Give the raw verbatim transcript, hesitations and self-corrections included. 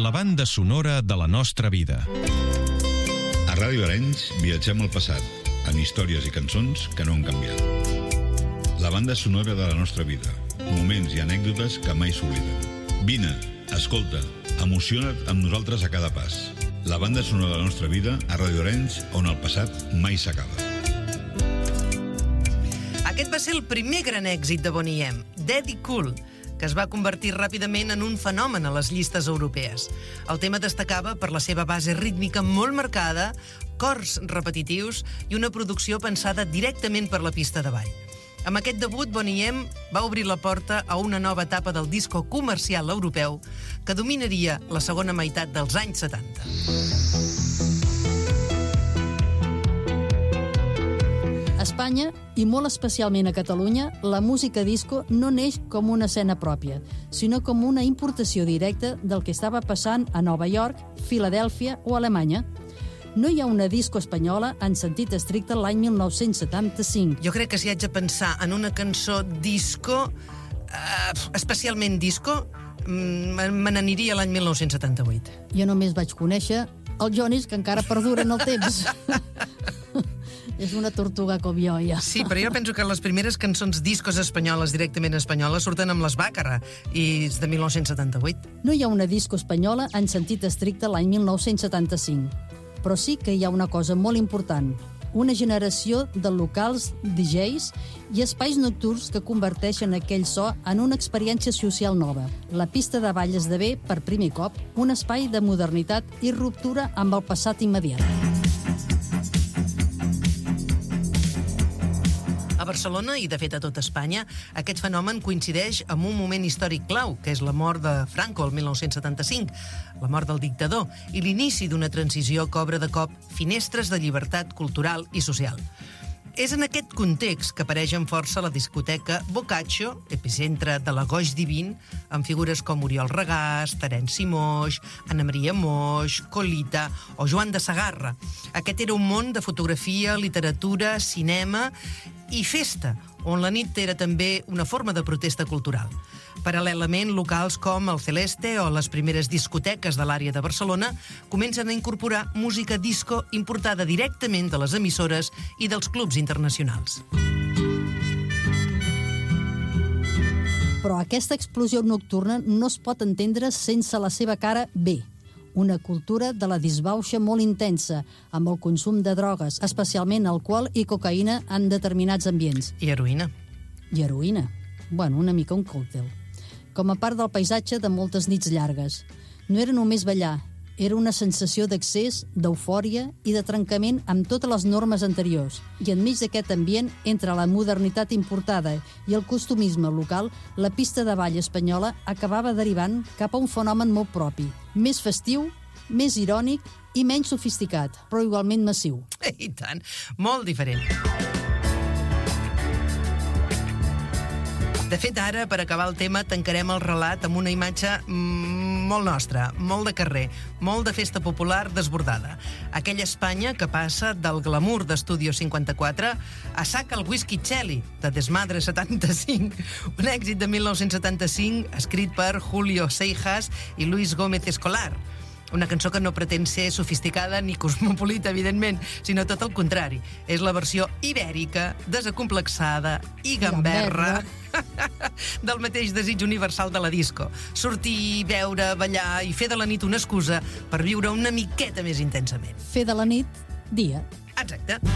la banda sonora de la nostra vida. A Ràdio Arenys viatgem al passat, amb històries i cançons que no han canviat. La banda sonora de la nostra vida, moments i anècdotes que mai s'obliden. Vine, escolta, emociona't amb nosaltres a cada pas. La banda sonora de la nostra vida a Ràdio Arenys, on el passat mai s'acaba. Aquest va ser el primer gran èxit de Boney M, Daddy Cool, que es va convertir ràpidament en un fenomen a les llistes europees. El tema destacava per la seva base rítmica molt marcada, cors repetitius i una producció pensada directament per la pista de ball. Amb aquest debut, Boney M va obrir la porta a una nova etapa del disco comercial europeu que dominaria la segona meitat dels anys setanta. A Espanya, i molt especialment a Catalunya, la música disco no neix com una escena pròpia, sinó com una importació directa del que estava passant a Nova York, Filadèlfia o Alemanya. No hi ha una disco espanyola en sentit estricte l'any mil nou-cents setanta-cinc. Jo crec que si haig de pensar en una cançó disco, eh, especialment disco, me n'aniria l'any mil nou-cents setanta-vuit. Jo només vaig conèixer els Jonis, que encara perduren el temps. És una tortuga com jo, ja. Sí, però jo penso que les primeres cançons discos espanyoles, directament espanyoles, surten amb les Bàcara, i és de mil nou-cents setanta-vuit. No hi ha una disco espanyola en sentit estricte l'any mil nou-cents setanta-cinc, però sí que hi ha una cosa molt important, una generació de locals, D Js i espais nocturns que converteixen aquell so en una experiència social nova. La pista de ball esdevé, per primer cop, un espai de modernitat i ruptura amb el passat immediat. A Barcelona, i de fet a tot Espanya, aquest fenomen coincideix amb un moment històric clau, que és la mort de Franco el mil nou-cents setanta-cinc, la mort del dictador, i l'inici d'una transició que obre de cop finestres de llibertat cultural i social. És en aquest context que apareix amb força la discoteca Boccaccio, epicentre de la goix divin, amb figures com Oriol Regàs, Terenci Moix, Anna Maria Moix, Colita o Joan de Sagarra. Aquest era un món de fotografia, literatura, cinema i festa, on la nit era també una forma de protesta cultural. Paral·lelament, locals com el Celeste o les primeres discoteques de l'àrea de Barcelona comencen a incorporar música disco importada directament de les emissores i dels clubs internacionals. Però aquesta explosió nocturna no es pot entendre sense la seva cara B, una cultura de la disbauxa molt intensa, amb el consum de drogues, especialment alcohol i cocaïna en determinats ambients. I heroïna. I heroïna. Bueno, una mica un còctel. Com a part del paisatge de moltes nits llargues. No era només ballar, era una sensació d'accés, d'eufòria i de trencament amb totes les normes anteriors. I enmig d'aquest ambient, entre la modernitat importada i el costumisme local, la pista de ball espanyola acabava derivant cap a un fenomen molt propi, més festiu, més irònic i menys sofisticat, però igualment massiu. I tant, molt diferent. De fet, ara, per acabar el tema, tancarem el relat amb una imatge molt nostra, molt de carrer, molt de festa popular desbordada. Aquella Espanya que passa del glamour d'Estudio cinquanta-quatre a Saca el Whisky Cheli, de Desmadre setanta-cinc, un èxit de mil nou-cents setanta-cinc escrit per Julio Seijas i Luis Gómez Escolar. Una cançó que no pretén ser sofisticada ni cosmopolita, evidentment, sinó tot el contrari. És la versió ibèrica, desacomplexada i gamberra del mateix desig universal de la disco. Sortir, beure, ballar i fer de la nit una excusa per viure una miqueta més intensament. Fer de la nit dia. Exacte.